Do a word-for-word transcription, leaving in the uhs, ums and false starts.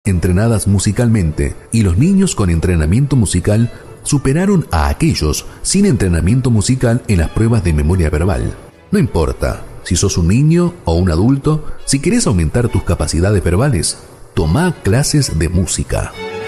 entrenadas musicalmente, y los niños con entrenamiento musical superaron a aquellos sin entrenamiento musical en las pruebas de memoria verbal. No importa si sos un niño o un adulto, si querés aumentar tus capacidades verbales, tomá clases de música.